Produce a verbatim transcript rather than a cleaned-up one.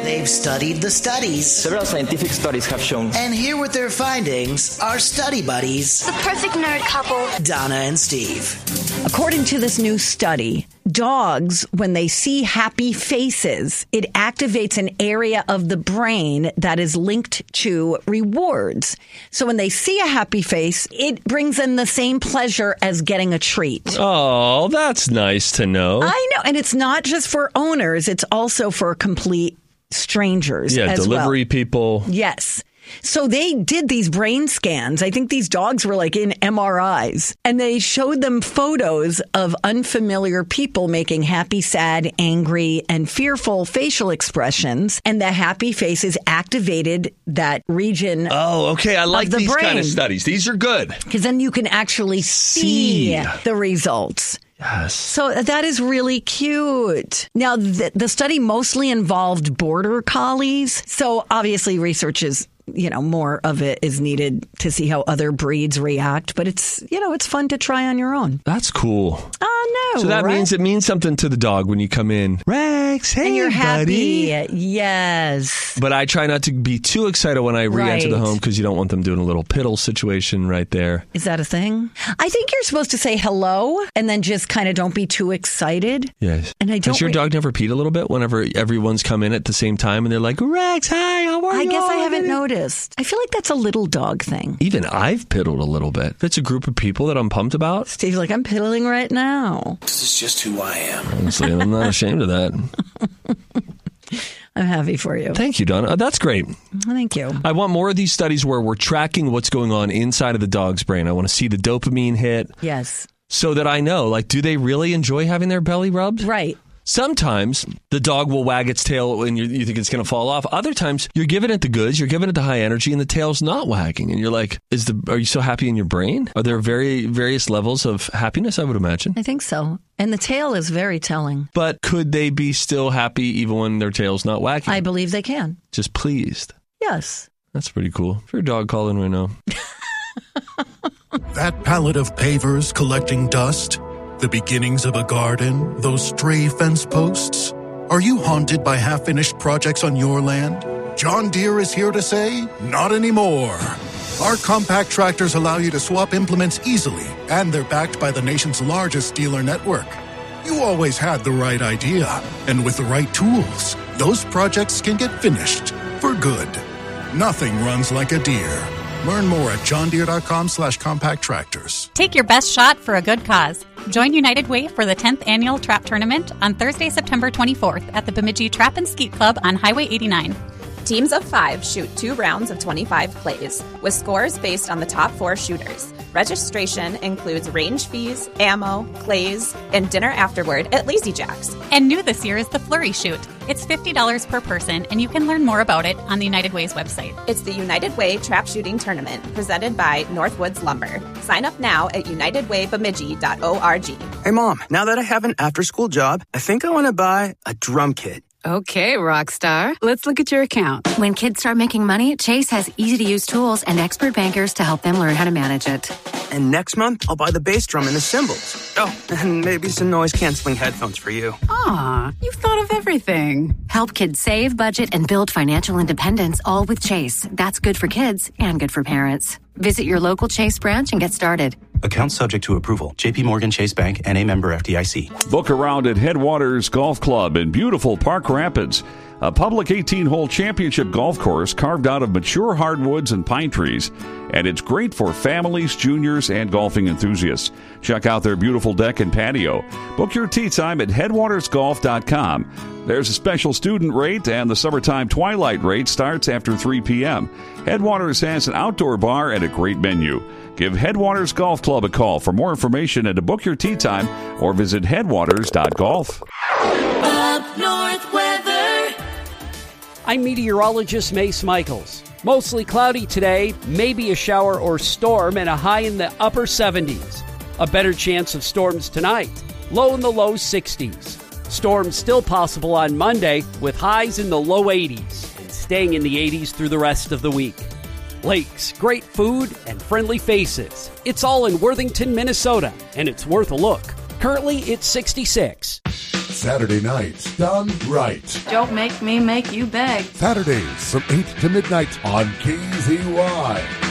They've studied the studies. Several scientific studies have shown. And here with their findings are study buddies. The perfect nerd couple. Donna and Steve. According to this new study, dogs, when they see happy faces, it activates an area of the brain that is linked to rewards. So when they see a happy face, it brings them the same pleasure as getting a treat. Oh, that's nice to know. I know. And it's not just for owners. It's also for complete strangers yeah, as well. Yeah, delivery people. Yes. So they did these brain scans. I think these dogs were like in M R Is, and they showed them photos of unfamiliar people making happy, sad, angry, and fearful facial expressions. And the happy faces activated that region. Oh, okay. I like the these brain. kind of studies. These are good. Because then you can actually see, see the results. Yes. So that is really cute. Now, the, the study mostly involved border collies. So obviously research is, you know, more of it is needed to see how other breeds react. But it's, you know, it's fun to try on your own. That's cool. Oh, no. So that right? means it means something to the dog when you come in. Rex, hey, and you're buddy. happy. Yes. But I try not to be too excited when I re-enter right. the home because you don't want them doing a little piddle situation right there. Is that a thing? I think you're supposed to say hello and then just kind of don't be too excited. Yes. And I don't Has your re- dog never peed a little bit whenever everyone's come in at the same time and they're like, Rex, hi, how are I you? I guess I haven't noticed. I feel like that's a little dog thing. Even I've piddled a little bit. If it's a group of people that I'm pumped about. Steve's like, I'm piddling right now. This is just who I am. Honestly, I'm not ashamed of that. I'm happy for you. Thank you, Donna. That's great. Thank you. I want more of these studies where we're tracking what's going on inside of the dog's brain. I want to see the dopamine hit. Yes. So that I know, like, do they really enjoy having their belly rubbed? Right. Sometimes the dog will wag its tail when you, you think it's going to fall off. Other times you're giving it the goods, you're giving it the high energy, and the tail's not wagging. And you're like, "Is the are you so happy in your brain? Are there very various levels of happiness? I would imagine. I think so. And the tail is very telling. But could they be still happy even when their tail's not wagging? I believe they can. Just pleased. Yes. That's pretty cool. If your dog calling right now. That pallet of pavers collecting dust. The beginnings of a garden, those stray fence posts. Are you haunted by half-finished projects on your land? John Deere is here to say, not anymore. Our compact tractors allow you to swap implements easily, and they're backed by the nation's largest dealer network. You always had the right idea, and with the right tools, those projects can get finished for good. Nothing runs like a Deere. Learn more at johndeere.com slash compact tractors. Take your best shot for a good cause. Join United Way for the tenth Annual Trap Tournament on Thursday, September twenty-fourth at the Bemidji Trap and Skeet Club on Highway eighty-nine. Teams of five shoot two rounds of twenty-five clays, with scores based on the top four shooters. Registration includes range fees, ammo, clays, and dinner afterward at Lazy Jack's. And new this year is the Flurry Shoot. It's fifty dollars per person, and you can learn more about it on the United Way's website. It's the United Way Trap Shooting Tournament, presented by Northwoods Lumber. Sign up now at united way bemidji dot org. Hey, Mom, now that I have an after-school job, I think I want to buy a drum kit. Okay, Rockstar. Let's look at your account. When kids start making money, Chase has easy-to-use tools and expert bankers to help them learn how to manage it. And next month, I'll buy the bass drum and the cymbals. Oh, and maybe some noise-canceling headphones for you. Aw, you've thought of everything. Help kids save, budget, and build financial independence, all with Chase. That's good for kids and good for parents. Visit your local Chase branch and get started. Account subject to approval. J P Morgan Chase Bank, N A member F D I C. Book around at Headwaters Golf Club in beautiful Park Rapids. A public eighteen-hole championship golf course carved out of mature hardwoods and pine trees. And it's great for families, juniors, and golfing enthusiasts. Check out their beautiful deck and patio. Book your tee time at headwaters golf dot com. There's a special student rate, and the summertime twilight rate starts after three p.m. Headwaters has an outdoor bar and a great menu. Give Headwaters Golf Club a call for more information and to book your tee time, or visit headwaters dot golf. Up North weather. I'm meteorologist Mace Michaels. Mostly cloudy today, maybe a shower or storm, and a high in the upper seventies. A better chance of storms tonight, low in the low sixties. Storms still possible on Monday with highs in the low eighties and staying in the eighties through the rest of the week. Lakes, great food, and friendly faces. It's all in Worthington, Minnesota, and it's worth a look. Currently, it's sixty-six. Saturday nights done right. Don't make me make you beg. Saturdays from eight to midnight on K Z Y.